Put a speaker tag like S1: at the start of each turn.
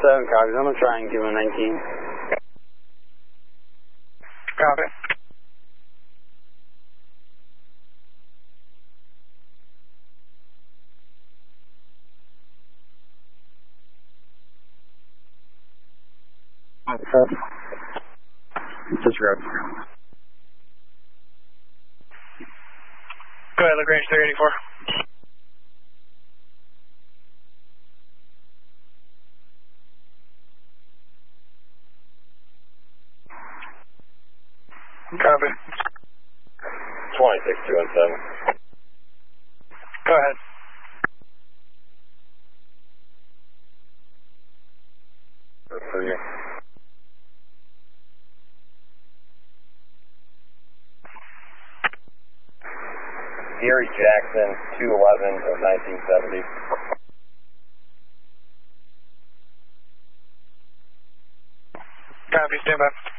S1: 7 copies. I'm going to try and give him a 19.
S2: Copy.
S1: Disregard.
S2: Go ahead, Lagrange 384. Copy.
S3: 26217.
S2: Go ahead.
S3: For you. Gary Jackson, 211 of 1970.
S2: Copy, stand by.